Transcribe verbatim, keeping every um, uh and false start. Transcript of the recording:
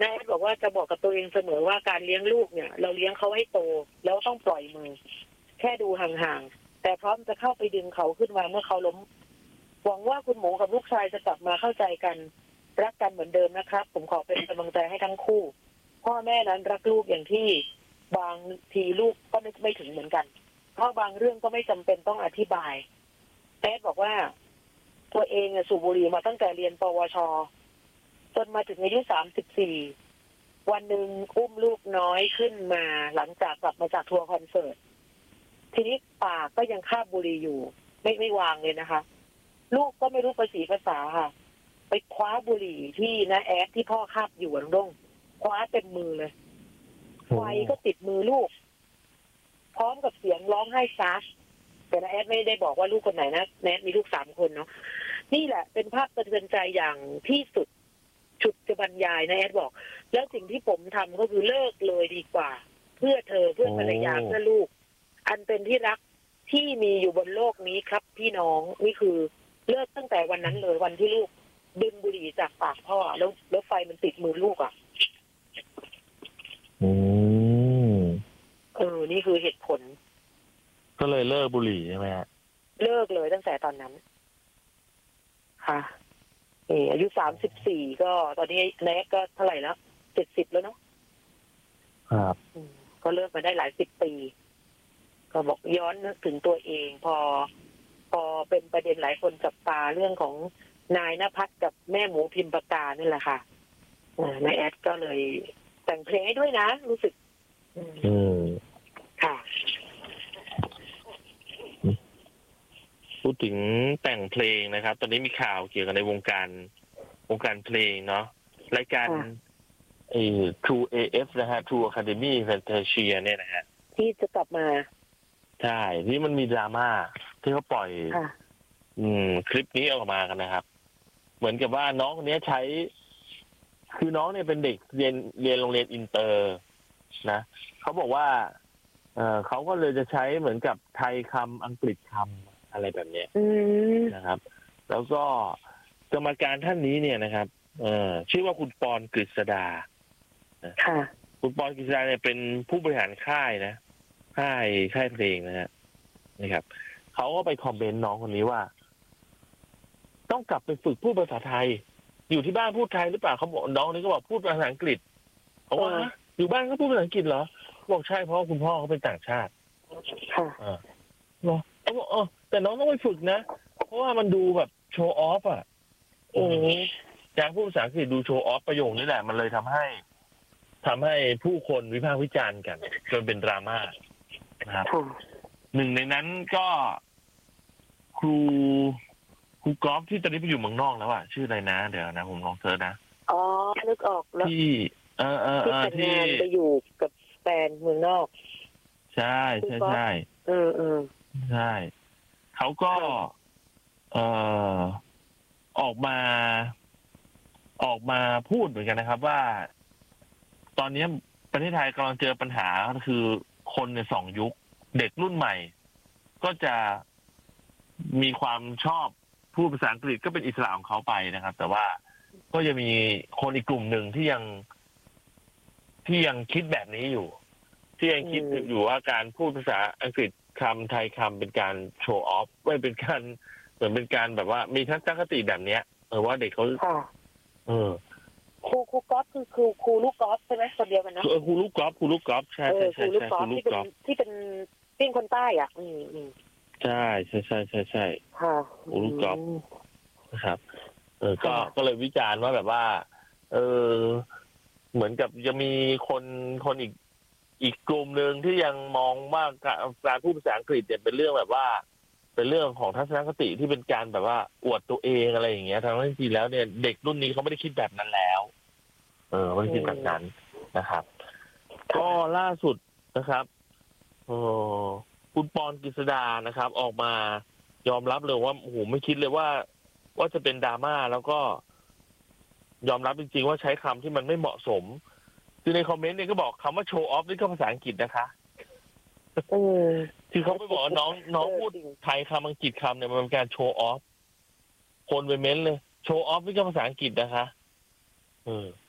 นายแอดบอกว่าจะบอกกับตัวเองเสมอว่าการเลี้ยงลูกเนี่ยเราเลี้ยงเขาให้โตแล้วต้องปล่อยมือแค่ดูห่างๆแต่พร้อมจะเข้าไปดึงเขาขึ้นมาเมื่อเขาล้มหวังว่าคุณหมูกับลูกชายจะกลับมาเข้าใจกันรักกันเหมือนเดิมนะครับผมขอเป็นกำลังใจให้ทั้งคู่พ่อแม่นั้นรักลูกอย่างที่บางทีลูกก็นึกไม่ถึงเหมือนกันเพราะบางเรื่องก็ไม่จำเป็นต้องอธิบายแอดบอกว่าตัวเองสูบบุหรี่มาตั้งแต่เรียนปวชจนมาถึงอายุสามสิบสี่วันหนึ่งอุ้มลูกน้อยขึ้นมาหลังจากกลับมาจากทัวร์คอนเสิร์ตทีนี้ปากก็ยังคาบบุหรี่อยู่ไม่ไม่วางเลยนะคะลูกก็ไม่รู้ภาษีภาษาค่ะไปคว้าบุหรี่ที่นะแอดที่พ่อคาบอยู่น้องด้งคว้าเต็มมือเลยไฟก็ติดมือลูกพร้อมกับเสียงร้องไห้ซัสแต่นะแอดไม่ได้บอกว่าลูกคนไหนนะแอดมีลูกสามคนเนาะนี่แหละเป็นภาพสะเทือนใจอย่างที่สุดฉุดจะบรรยายนะแอดบอกแล้วสิ่งที่ผมทำก็คือเลิกเลยดีกว่าเพื่อเธอเพื่อภรรยาเพื่อลูกอันเป็นที่รักที่มีอยู่บนโลกนี้ครับพี่น้องนี่คือเลิกตั้งแต่วันนั้นเลยวันที่ลูกดึงบุหรี่จากปากพ่อแล้วแล้วไฟมันติดมือลูกอ่ะอืมเออนี่คือเหตุผลก็เลยเลิกบุหรี่ใช่ไหมฮะเลิกเลยตั้งแต่ตอนนั้นค่ะนี่อายุสามสิบสี่ก็ตอนนี้แนกก็เท่าไหร่แล้วเจ็ดสิบแล้วเนาะครับก็เลิกมาได้หลายสิบปีก็บอกย้อนนึกถึงตัวเองพอพอเป็นประเด็นหลายคนจับตาเรื่องของนายณภัทรกับแม่หมูพิมพ์ปากกานี่แหละค่ะนายแอดก็เลยแต่งเพลงให้ด้วยนะรู้สึกอืมค่ะพูดถึงแต่งเพลงนะครับตอนนี้มีข่าวเกี่ยวกับในวงการวงการเพลงเนาะรายการเอ่อ True เอ เอฟ นะฮะ True Academy Fantasia เนี่ยนะฮะที่จะกลับมาใช่ที่มันมีดราม่าที่เขาปล่อยอืมคลิปนี้ออกมากันนะครับเหมือนกับว่าน้องคนนี้ใช้คือน้องเนี่ยเป็นเด็กเรียนเรียนโรงเรียนอินเตอร์นะเขาบอกว่าเออเขาก็เลยจะใช้เหมือนกับไทยคำอังกฤษคำอะไรแบบนี้นะครับแล้วก็กรรมการท่านนี้เนี่ยนะครับเออชื่อว่าคุณปอนกฤษดาค่ะคุณปอนกฤษดาเนี่ยเป็นผู้บริหารค่ายนะค่ายค่ายเพลงนะฮะนะครับเขาก็ไปคอมเมนต์น้องคนนี้ว่าต้องกลับไปฝึกพูดภาษาไทยอยู่ที่บ้านพูดไทยหรือเปล่าเขาบอกน้องนี้ก็บอกพูดภาษาอังกฤษเขาบอกอยู่บ้านก็พูดภาษาอังกฤษเหรอบอกใช่เพราะคุณพ่อเขาเป็นต่างชาติค่ะอ่าเหรอเขาบอกเออแต่น้องต้องไปฝึกนะเพราะว่ามันดูแบบโชว์ออฟอ่ะโอ้การพูดภาษาอังกฤษดูโชว์ออฟประโยคนี้แหละมันเลยทำให้ทำให้ผู้คนวิพากษ์วิจารณ์กันจนเป็นดราม่านะครับหนึ่งในนั้นก็ครูครูกอล์ฟที่ตอนนี้ไปอยู่เมืองนอกแล้วอ่ะชื่ออะไรนะเดี๋ยวนะผมลองเสิร์ชนะอ๋อนึกออกแล้วที่เออเออเออที่ไปอยู่กับแฟนเมืองนอกใช่ใช่ใช่เออเออใช่เขาก็เอ่อออกมาออกมาพูดเหมือนกันนะครับว่าตอนนี้ประเทศไทยกำลังเจอปัญหาคือคนในสองยุคเด็กรุ่นใหม่ก็จะมีความชอบพูดภาษาอังกฤษก็เป็นอิสระของเขาไปนะครับแต่ว่าก็จะมีคนอีกกลุ่มหนึ่งที่ยังที่ยังคิดแบบนี้อยู่ที่ยังคิดอยู่ว่าการพูดภาษาอังกฤษคำไทยคำเป็นการโชว์ออฟไม่เป็นการเหมือนเป็นการแบบว่ามีทัศนคติแบบเนี้ยเออว่าเด็กเขาเออครูครูกอล์ฟคือครูครูลูกกอล์ฟใช่ไหมคนเดียวกันนะเออครูลูกกอล์ฟครูลูกกอล์ฟใช่ใช่ใช่ใช่ครูลูกกอล์ฟที่เป็นที่เป็นคนใต้อ่ะอืมอืมใช่ใช่ใช่ใช่ใช่ค่ะครูลูกกอล์ฟนะครับเออก็ก็เลยวิจารณ์ว่าแบบว่า เออเหมือนกับจะมีคนคนอีกอีกกลุ่มหนึ่งที่ยังมองว่าการพูดภาษาอังกฤษเนี่ยเป็นเรื่องแบบว่าเป็นเรื่องของทัศนคติที่เป็นการแบบว่าอวดตัวเองอะไรอย่างเงี้ยทั้งที่จริงแล้วเนี่ยเด็กรุ่นนี้เขาไม่ได้คิดแบบนั้นแล้วเออไม่ได้คิดแบบนั้นนะครับก็ล่าสุดนะครับโอ้คุณปอนกฤษดานะครับออกมายอมรับเลยว่าโอ้โหไม่คิดเลยว่าว่าจะเป็นดราม่าแล้วก็ยอมรับจริงๆว่าใช้คำที่มันไม่เหมาะสมคือในคอมเมนต์เนี่ยก็บอกคำว่าโชว์ออฟนี่ก็ภาษาอังกฤษนะคะคือเขาไม่บอกน้องน้องพูดไทยคำอังกฤษคำเนี่ยมันเป็นการโชว์ออฟคนไปเม้นเลยโชว์ออฟนี่ก็ภาษาอังกฤษนะคะเออ